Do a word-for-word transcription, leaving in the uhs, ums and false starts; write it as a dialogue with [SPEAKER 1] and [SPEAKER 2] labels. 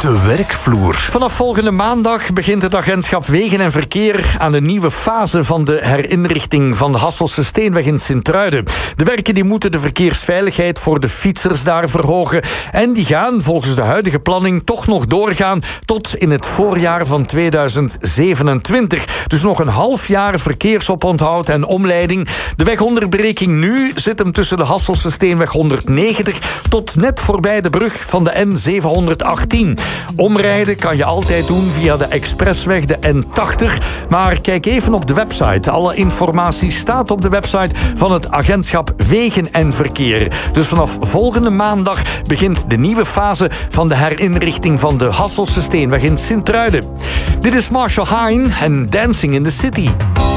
[SPEAKER 1] de werkvloer.
[SPEAKER 2] Vanaf volgende maandag begint het agentschap Wegen en Verkeer aan de nieuwe fase van de herinrichting van de Hasselse Steenweg in Sint-Truiden. De werken die moeten de verkeersveiligheid voor de fietsers daar verhogen. En die gaan volgens de huidige planning toch nog doorgaan tot in het voorjaar van tweeduizend zevenentwintig. Dus nog een half jaar verkeersoponthoud en omleiding. De wegonderbreking nu zit hem tussen de Hasselse Steenweg honderdnegentig tot net voorbij de brug van de N zevenhonderdachttien. Omrijden kan je altijd doen via de expressweg, de N tachtig. Maar kijk even op de website. Alle informatie staat op de website van het agentschap Wegen en Verkeer. Dus vanaf volgende maandag begint de nieuwe fase van de herinrichting van de Hasselse Steenweg in Sint-Truiden. Dit is Marshall Hein en Dancing in the City.